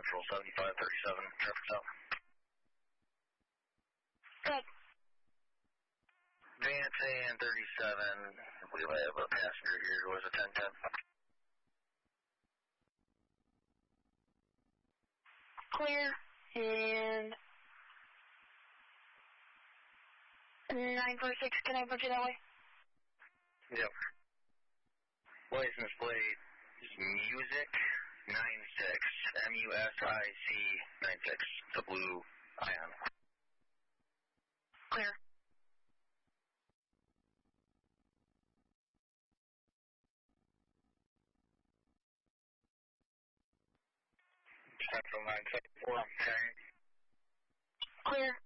Central 7537, traffic out. Good. Vance AN 37, I believe I have a passenger here who has a 1010. Clear, and 946, can I put you that way? Yep. License plate is Music 96, MUSIC 96, the blue Ion. Clear. Central 974, I'm carrying. Clear.